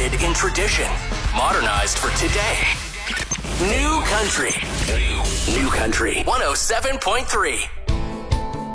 Rooted in tradition. Modernized for today. New Country. New Country 107.3.